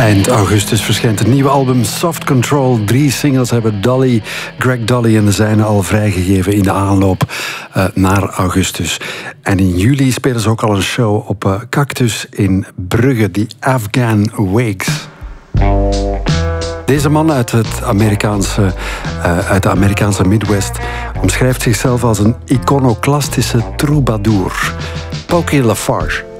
Eind augustus verschijnt het nieuwe album Soft Control. 3 singles hebben Greg Dolly en de zijne al vrijgegeven in de aanloop naar augustus. En in juli spelen ze ook al een show op Cactus in Brugge, die Afghan Wakes. Deze man uit de Amerikaanse Midwest omschrijft zichzelf als een iconoclastische troubadour. Pokey Lafarge.